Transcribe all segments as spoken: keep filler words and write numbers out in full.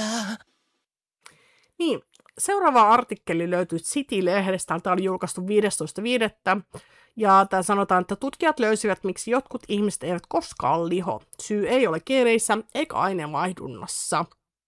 Niin, seuraava artikkeli löytyy City-lehdestä. Tämä oli julkaistu viidestoista viidettä Ja tämä sanotaan, että tutkijat löysivät, miksi jotkut ihmiset eivät koskaan liho. Syy ei ole geeneissä eikä aineenvaihdunnassa.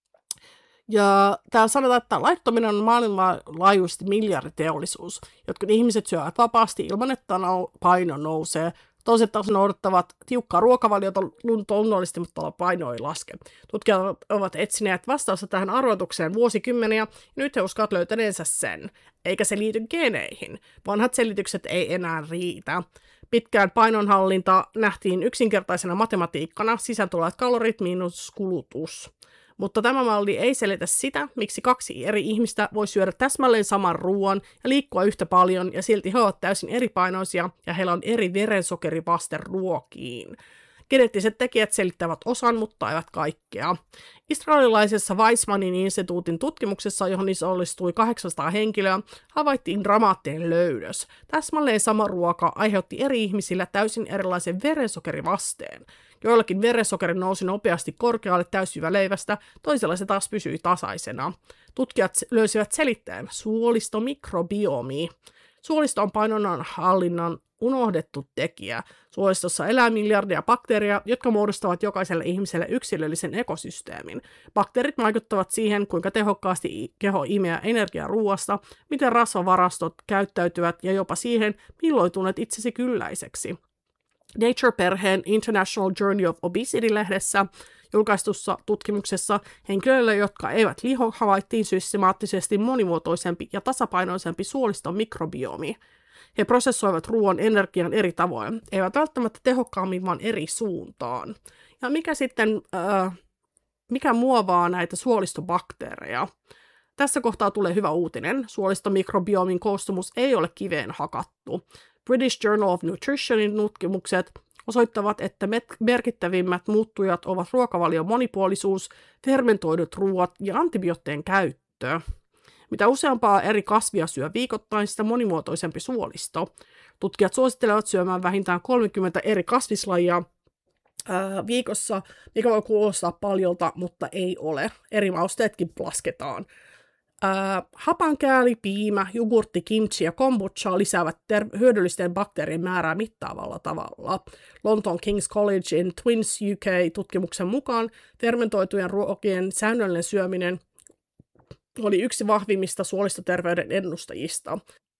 Ja täällä sanotaan, että laittominen on maailmanlaajuisesti miljarditeollisuus. Jotkut ihmiset syövät vapaasti ilman, että paino nousee. Toiset taas noudattavat tiukkaa ruokavaliota luonnollisesti, mutta paino ei laske. Tutkijat ovat etsineet vastausta tähän arvotukseen vuosikymmeniä, ja nyt he uskovat löytäneensä sen. Eikä se liity geeneihin. Vanhat selitykset ei enää riitä. Pitkään painonhallinta nähtiin yksinkertaisena matematiikkana, sisään tulevat kalorit miinus kulutus. Mutta tämä malli ei selitä sitä, miksi kaksi eri ihmistä voi syödä täsmälleen saman ruoan ja liikkua yhtä paljon, ja silti he ovat täysin eripainoisia, ja heillä on eri verensokerivaste ruokiin. Geneettiset tekijät selittävät osan, mutta eivät kaikkea. Israelilaisessa Weizmannin instituutin tutkimuksessa, johon osallistui kahdeksansataa henkilöä, havaittiin dramaattinen löydös. Täsmälleen sama ruoka aiheutti eri ihmisillä täysin erilaisen verensokerivasteen. Joillakin verensokeri nousi nopeasti korkealle täysjyväleivästä, toisella se taas pysyi tasaisena. Tutkijat löysivät selitteen suolistomikrobiomia. Suolisto on painonhallinnan unohdettu tekijä. Suolistossa elää miljardia bakteeria, jotka muodostavat jokaiselle ihmiselle yksilöllisen ekosysteemin. Bakteerit vaikuttavat siihen, kuinka tehokkaasti keho imeää energiaa ruoasta, miten rasvavarastot käyttäytyvät ja jopa siihen, milloin tunnet itsesi kylläiseksi. Nature-perheen International Journal of Obesity-lehdessä julkaistussa tutkimuksessa henkilöille, jotka eivät liho, havaittiin systemaattisesti monimuotoisempi ja tasapainoisempi suoliston mikrobiomi. He prosessoivat ruoan energian eri tavoin, eivät välttämättä tehokkaammin, vaan eri suuntaan. Ja mikä sitten, äh, mikä muovaa näitä suolistobakteereja? Tässä kohtaa tulee hyvä uutinen. Suolistomikrobiomin koostumus ei ole kiveen hakattu. British Journal of Nutritionin tutkimukset osoittavat, että merkittävimmät muuttujat ovat ruokavalion monipuolisuus, fermentoidut ruoat ja antibioottien käyttö. Mitä useampaa eri kasvia syö viikoittain, sitä monimuotoisempi suolisto. Tutkijat suosittelevat syömään vähintään kolmekymmentä eri kasvislajia ää, viikossa, mikä voi kuulostaa paljolta, mutta ei ole. Eri mausteetkin lasketaan. Ää, hapankääli, piimä, jogurtti, kimchi ja kombucha lisäävät ter- hyödyllisten bakteerien määrää mittaavalla tavalla. Lontoon King's College in Twins U K-tutkimuksen mukaan fermentoitujen ruokien säännöllinen syöminen oli yksi vahvimmista suolistoterveyden ennustajista.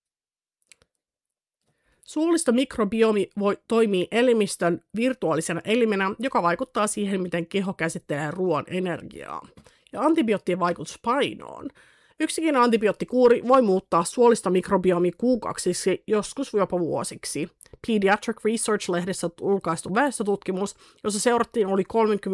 Suolistomikrobiomi voi toimii elimistön virtuaalisena elimenä, joka vaikuttaa siihen, miten keho käsittelee ruoan energiaa. Ja antibioottien vaikutus painoon. Yksikin antibioottikuuri voi muuttaa suolistomikrobiomi kuukausiksi, joskus jopa vuosiksi. Pediatric Research-lehdessä julkaistu väestötutkimus, jossa seurattiin oli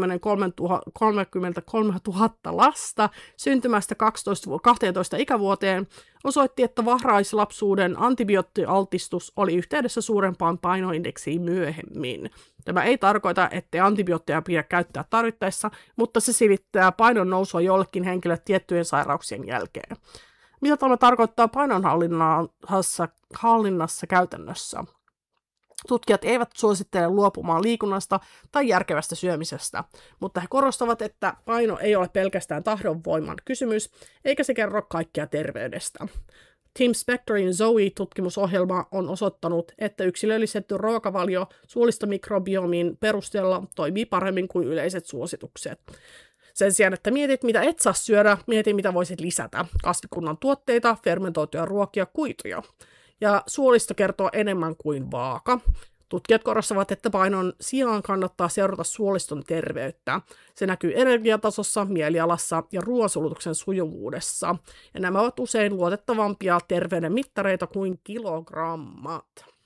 kolmekymmentäkolmetuhatta lasta syntymästä kaksitoista ikävuoteen, osoitti, että varhaislapsuuden antibioottialtistus oli yhteydessä suurempaan painoindeksiin myöhemmin. Tämä ei tarkoita, ettei antibiootteja pidä käyttää tarvittaessa, mutta se selittää painon nousua jollekin henkilölle tiettyjen sairauksien jälkeen. Mitä tämä tarkoittaa painonhallinnassa hallinnassa käytännössä? Tutkijat eivät suosittele luopumaan liikunnasta tai järkevästä syömisestä, mutta he korostavat, että paino ei ole pelkästään tahdonvoiman kysymys, eikä se kerro kaikkea terveydestä. Tim Spectorin Zoe-tutkimusohjelma on osoittanut, että yksilöllistetty ruokavalio suolistomikrobiomin perusteella toimii paremmin kuin yleiset suositukset. Sen sijaan, että mietit, mitä et saa syödä, mieti, mitä voisit lisätä. Kasvikunnan tuotteita, fermentoituja ruokia, kuituja. Ja suolisto kertoo enemmän kuin vaaka. Tutkijat korostavat, että painon sijaan kannattaa seurata suoliston terveyttä. Se näkyy energiatasossa, mielialassa ja ruoansulutuksen sujuvuudessa. Ja nämä ovat usein luotettavampia terveyden mittareita kuin kilogrammat.